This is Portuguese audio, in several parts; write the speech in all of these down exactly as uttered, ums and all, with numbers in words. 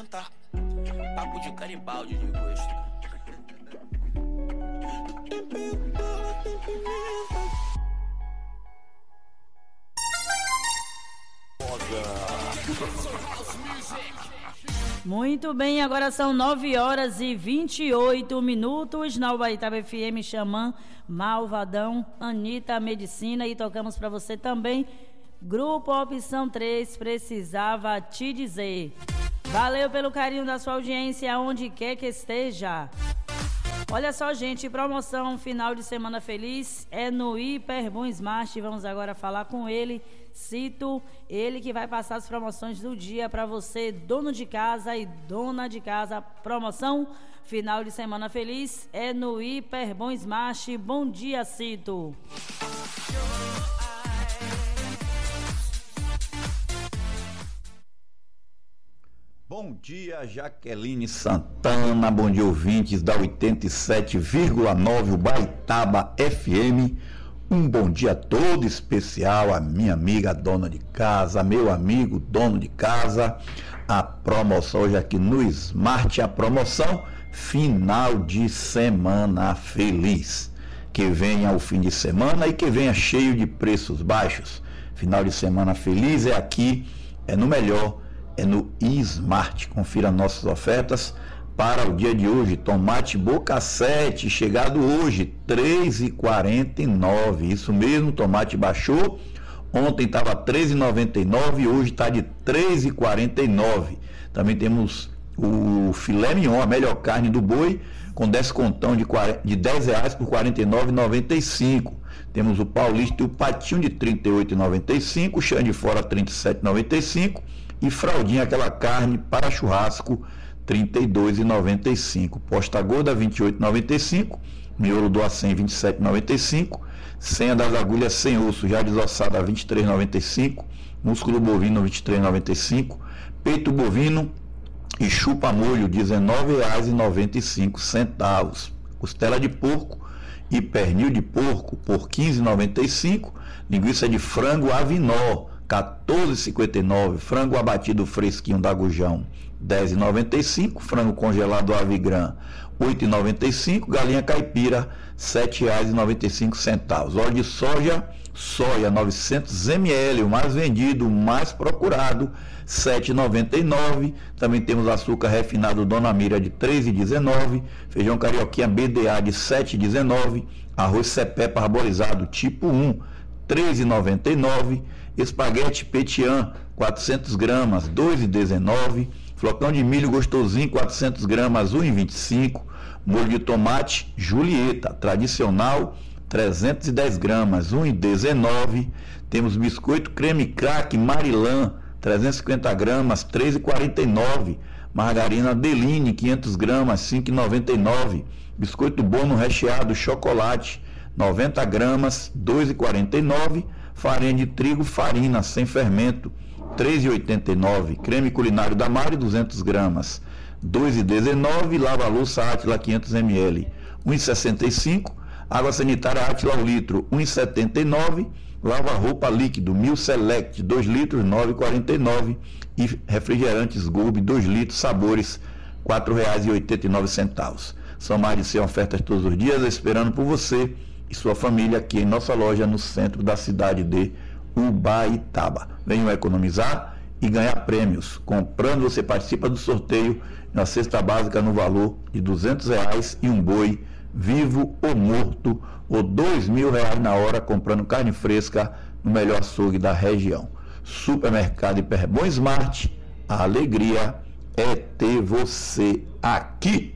pimenta. Papo de canibal de gosto. Tem pistola, tem pimenta. Muito bem, agora são nove horas e vinte e oito minutos na Ubaitaba F M, Xamã, Malvadão, Anitta Medicina, e tocamos para você também Grupo Opção três, Precisava Te Dizer. Valeu pelo carinho da sua audiência, onde quer que esteja. Olha só, gente, promoção final de semana feliz é no Hiperbom Smart. Vamos agora falar com ele, Cito, ele que vai passar as promoções do dia para você, dono de casa e dona de casa. Promoção final de semana feliz é no Hiperbom Smart. Bom dia, Cito. Bom dia, Jaqueline Santana, bom dia, ouvintes da oitenta e sete vírgula nove Ubaitaba F M. Um bom dia todo especial à minha amiga dona de casa, meu amigo dono de casa. A promoção hoje aqui no Smart, a promoção final de semana feliz. Que venha o fim de semana e que venha cheio de preços baixos. Final de semana feliz é aqui, é no melhor. É no Smart. Confira nossas ofertas para o dia de hoje. Tomate Boca sete, chegado hoje, três reais e quarenta e nove centavos. Isso mesmo, tomate baixou. Ontem estava três reais e noventa e nove centavos e hoje está de três reais e quarenta e nove centavos. Também temos o filé mignon, a melhor carne do boi, com descontão de, de dez reais por quarenta e nove reais e noventa e cinco centavos. Temos o paulista e o patinho de trinta e oito reais e noventa e cinco centavos, o chão de fora trinta e sete reais e noventa e cinco centavos. E fraldinha, aquela carne para churrasco, trinta e dois reais e noventa e cinco centavos. Posta gorda, vinte e oito reais e noventa e cinco centavos. Miolo do acém, vinte e sete reais e noventa e cinco centavos. Senha das agulhas sem osso, já desossada, vinte e três reais e noventa e cinco centavos. Músculo bovino, vinte e três reais e noventa e cinco centavos. Peito bovino e chupa molho, dezenove reais e noventa e cinco centavos. Costela de porco e pernil de porco por quinze reais e noventa e cinco centavos. Linguiça de frango avinó, quatorze reais e cinquenta e nove centavos. Frango abatido fresquinho da Gujão, dez reais e noventa e cinco centavos. Frango congelado Avigran, oito reais e noventa e cinco centavos. Galinha caipira, sete reais e noventa e cinco centavos. Óleo de soja, soia novecentos mililitros, o mais vendido, o mais procurado, sete reais e noventa e nove centavos. Também temos açúcar refinado Dona Mira de três reais e dezenove centavos. Feijão carioquinha B D A de sete reais e dezenove centavos. Arroz cepé parboilizado tipo um, três reais e noventa e nove centavos. Espaguete Petian, quatrocentas gramas, dois reais e dezenove centavos. Flocão de milho gostosinho, quatrocentas gramas, um real e vinte e cinco centavos. Molho de tomate Julieta, tradicional, trezentas e dez gramas, um real e dezenove centavos. Temos biscoito creme crack Marilã, trezentas e cinquenta gramas, três reais e quarenta e nove centavos. Margarina Deline, quinhentas gramas, cinco reais e noventa e nove centavos. Biscoito Bono recheado chocolate, noventa gramas, dois reais e quarenta e nove centavos. Farinha de trigo Farina sem fermento, três reais e oitenta e nove centavos. Creme culinário da Mari, duzentas gramas, dois reais e dezenove centavos. Lava-louça Átila, quinhentos mililitros, um real e sessenta e cinco centavos. Água sanitária Átila ao litro, um real e setenta e nove centavos. Lava-roupa líquido Mil Select, dois litros, nove reais e quarenta e nove centavos. E refrigerantes Golbe, dois litros, sabores, quatro reais e oitenta e nove centavos. São mais de cem ofertas todos os dias, esperando por você e sua família aqui em nossa loja no centro da cidade de Ubaitaba. Venham economizar e ganhar prêmios. Comprando, você participa do sorteio na cesta básica no valor de duzentos reais e um boi vivo ou morto, ou dois mil reais na hora comprando carne fresca no melhor açougue da região. Supermercado Hiperbom Smart, a alegria é ter você aqui.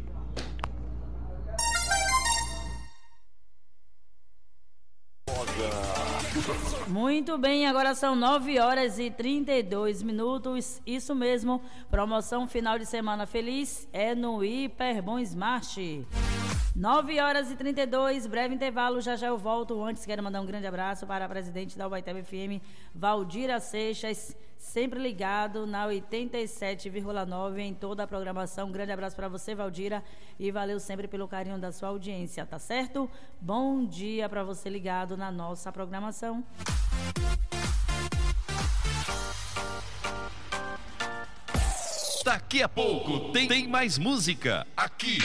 Muito bem, agora são nove horas e trinta e dois minutos, isso mesmo, promoção final de semana feliz é no Hiperbom Smart. nove horas e trinta e dois, breve intervalo, já já eu volto. Antes quero mandar um grande abraço para a presidente da Ubaitaba F M, Valdira Seixas, sempre ligado na oitenta e sete vírgula nove em toda a programação. Um grande abraço para você, Valdira, e valeu sempre pelo carinho da sua audiência, tá certo? Bom dia para você ligado na nossa programação. Tá Daqui a pouco tem, tem mais música aqui